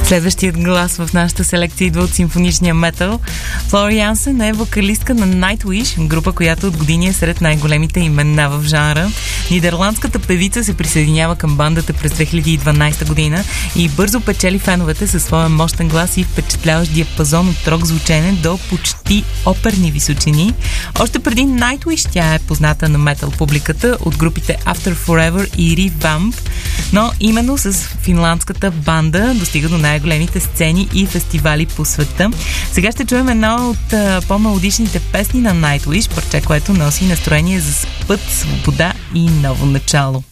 Следващият глас в нашата селекция идва от симфоничния метал. Флора Янсен е вокалистка на Nightwish, група, която от години е сред най-големите имена в жанра. Нидерландската певица се присъединява към бандата през 2012 година и бързо печели феновете със своя мощен глас и впечатляващ диапазон от рок звучене до почти оперни височини. Още преди Nightwish тя е позната на метал публиката от групите After Forever и Revamp, но именно с финландската банда достига до най-големите сцени и фестивали по света. Сега ще чуем една от по-мелодичните песни на Nightwish, парче, което носи настроение за път, свобода и ново начало.